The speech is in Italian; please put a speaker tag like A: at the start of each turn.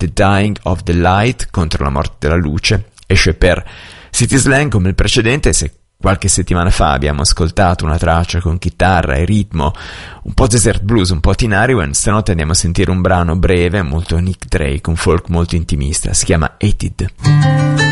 A: The Dying of the Light, contro la morte della luce, esce per City Slang come il precedente. Se qualche settimana fa abbiamo ascoltato una traccia con chitarra e ritmo un po' desert blues, un po' Teen Ariwen, stanotte andiamo a sentire un brano breve, molto Nick Drake, un folk molto intimista, si chiama Hated.